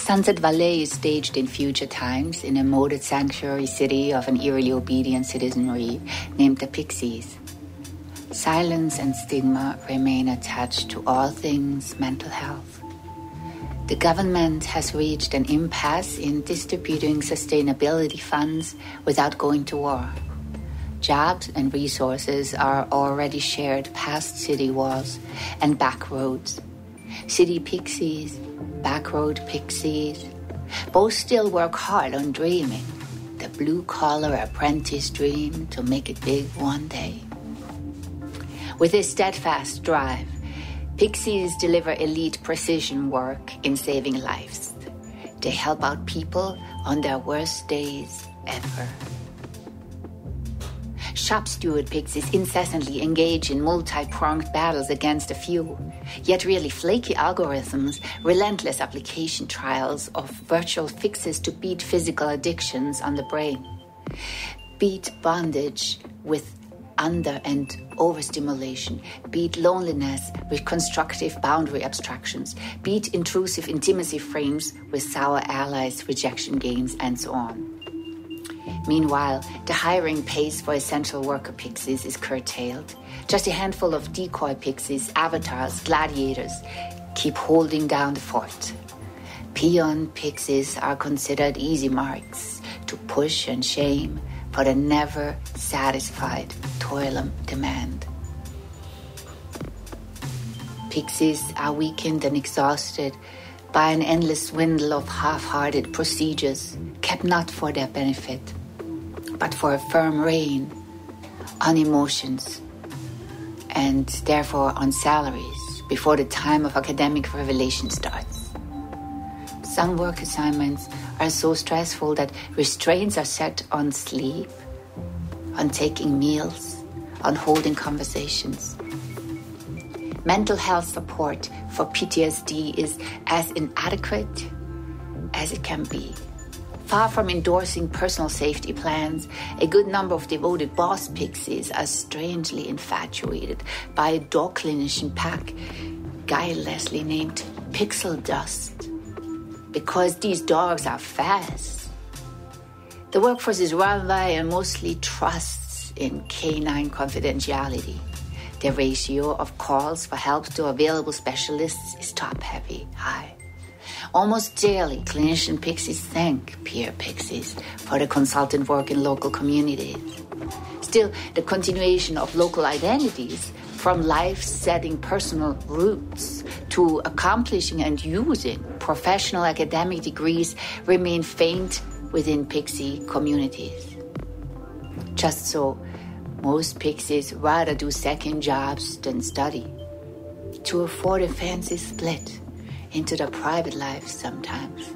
Sunset Valley is staged in future times in a moated sanctuary city of an eerily obedient citizenry named the Pixies. Silence and stigma remain attached to all things mental health. The government has reached an impasse in distributing sustainability funds without going to war. Jobs and resources are already shared past city walls and back roads. City pixies, back road pixies, both still work hard on dreaming, the blue-collar apprentice dream to make it big one day. With a steadfast drive, pixies deliver elite precision work in saving lives. They help out people on their worst days ever. Shop steward pixies incessantly engage in multi-pronged battles against a few, yet really flaky algorithms, relentless application trials of virtual fixes to beat physical addictions on the brain, beat bondage with under and overstimulation, beat loneliness with constructive boundary abstractions, beat intrusive intimacy frames with sour allies, rejection games, and so on. Meanwhile, the hiring pace for essential worker pixies is curtailed. Just a handful of decoy pixies, avatars, gladiators keep holding down the fort. Peon pixies are considered easy marks to push and shame for the never-satisfied toil demand. Pixies are weakened and exhausted by an endless swindle of half-hearted procedures kept not for their benefit, but for a firm reign on emotions and therefore on salaries before the time of academic revelation starts. Some work assignments are so stressful that restraints are set on sleep, on taking meals, on holding conversations. Mental health support for PTSD is as inadequate as it can be. Far from endorsing personal safety plans, a good number of devoted boss pixies are strangely infatuated by a dog clinician pack guilelessly named Pixel Dust, because these dogs are fast. The workforce is run by and mostly trusts in canine confidentiality. The ratio of calls for help to available specialists is top-heavy, high. Almost daily, clinician pixies thank peer pixies for the consultant work in local communities. Still, the continuation of local identities, from life-setting personal roots to accomplishing and using professional academic degrees, remain faint within pixie communities. Just so, most pixies rather do second jobs than study, to afford a fancy split into their private lives sometimes.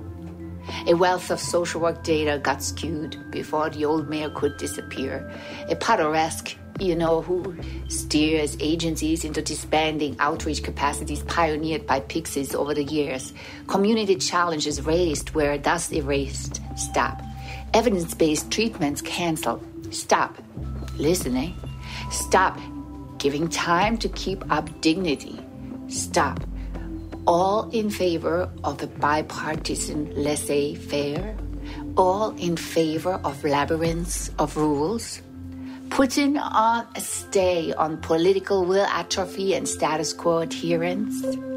A wealth of social work data got skewed before the old mayor could disappear. A Potteresque, who steers agencies into disbanding outreach capacities pioneered by pixies over the years. Community challenges raised where dust erased. Stop. Evidence-based treatments canceled. Stop. Listening. Stop. Giving time to keep up dignity. Stop. All in favor of a bipartisan laissez-faire, all in favor of labyrinths of rules, putting on a stay on political will atrophy and status quo adherence.